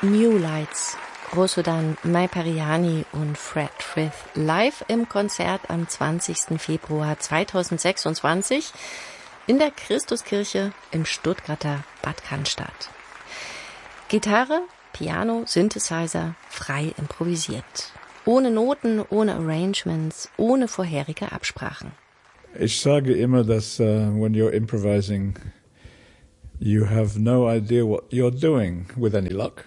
New Lights. Rosudan Maipariani und Fred Frith live im Konzert am 20. Februar 2026 in der Christuskirche im Stuttgarter Bad Cannstatt. Gitarre, Piano, Synthesizer, frei improvisiert. Ohne Noten, ohne Arrangements, ohne vorherige Absprachen. Ich sage immer, dass when you're improvising, you have no idea what you're doing with any luck.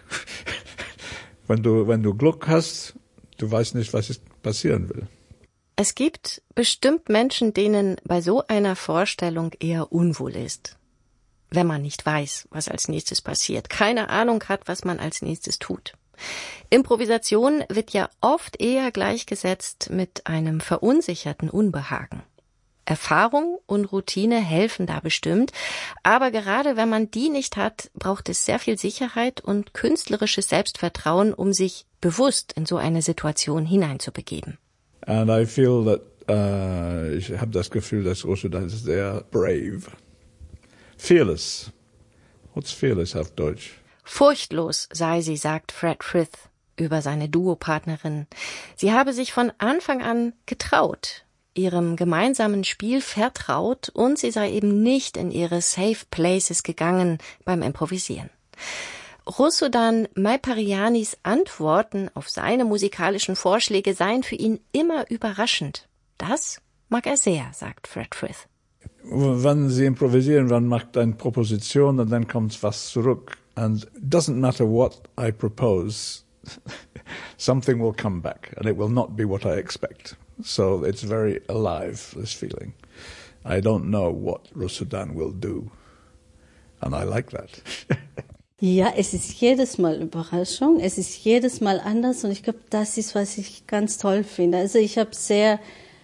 Wenn du Glück hast, du weißt nicht, was passieren will. Es gibt bestimmt Menschen, denen bei so einer Vorstellung eher unwohl ist. Wenn man nicht weiß, was als nächstes passiert, keine Ahnung hat, was man als nächstes tut. Improvisation wird ja oft eher gleichgesetzt mit einem verunsicherten Unbehagen. Erfahrung und Routine helfen da bestimmt, aber gerade wenn man die nicht hat, braucht es sehr viel Sicherheit und künstlerisches Selbstvertrauen, um sich bewusst in so eine Situation hineinzubegeben. And I feel that ich habe das Gefühl, dass Rosudan ist sehr brave. Fearless. What's fearless auf Deutsch? Furchtlos sei sie, sagt Fred Frith über seine Duopartnerin. Sie habe sich von Anfang an getraut, ihrem gemeinsamen Spiel vertraut und sie sei eben nicht in ihre Safe Places gegangen beim Improvisieren. Rosudan Maiparianis Antworten auf seine musikalischen Vorschläge seien für ihn immer überraschend. Das mag er sehr, sagt Fred Frith. Wenn sie improvisieren, man macht eine Proposition und dann kommt was zurück. And it doesn't matter what I propose, something will come back and it will not be what I expect. So it's very alive, this feeling. I don't know what Rosudan will do. And I like that. Ja, es ist jedes Mal Überraschung. Es ist jedes Mal anders. Und ich glaube, das ist, was ich ganz toll finde. Also ich habe sehr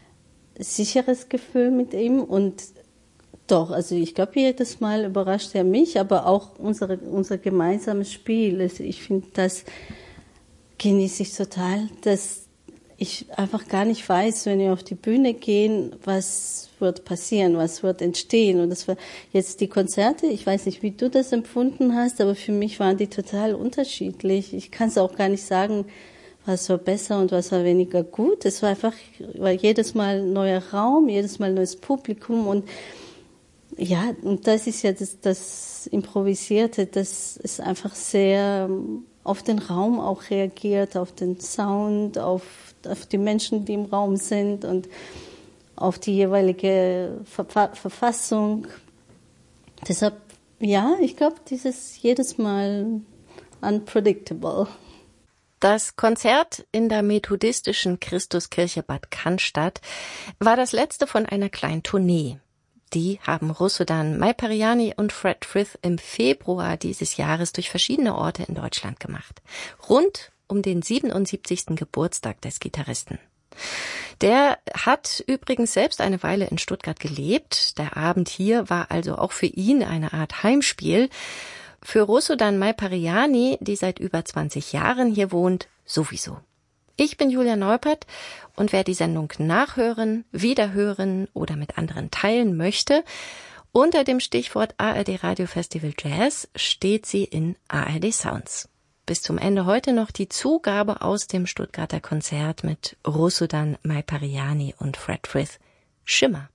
sicheres Gefühl mit ihm. Und doch, also ich glaube, jedes Mal überrascht er mich. Aber auch unser gemeinsames Spiel. Also ich finde, das genieße ich total, dass ich einfach gar nicht weiß, wenn wir auf die Bühne gehen, was wird passieren, was wird entstehen. Und das war jetzt die Konzerte, ich weiß nicht, wie du das empfunden hast, aber für mich waren die total unterschiedlich. Ich kann es auch gar nicht sagen, was war besser und was war weniger gut. Es war einfach, weil jedes Mal ein neuer Raum, jedes Mal ein neues Publikum und ja, und das ist ja das Improvisierte, das ist einfach sehr auf den Raum auch reagiert, auf den Sound, auf die Menschen, die im Raum sind und auf die jeweilige Verfassung. Deshalb, ja, ich glaube, dieses jedes Mal unpredictable. Das Konzert in der methodistischen Christuskirche Bad Cannstatt war das letzte von einer kleinen Tournee. Die haben Rosudan Maipariani und Fred Frith im Februar dieses Jahres durch verschiedene Orte in Deutschland gemacht. Rund um den 77. Geburtstag des Gitarristen. Der hat übrigens selbst eine Weile in Stuttgart gelebt. Der Abend hier war also auch für ihn eine Art Heimspiel. Für Rosudan Maipariani, die seit über 20 Jahren hier wohnt, sowieso. Ich bin Julia Neupert und wer die Sendung nachhören, wiederhören oder mit anderen teilen möchte, unter dem Stichwort ARD Radio Festival Jazz steht sie in ARD Sounds. Bis zum Ende heute noch die Zugabe aus dem Stuttgarter Konzert mit Rosudan Maipariani und Fred Frith. Schimmer.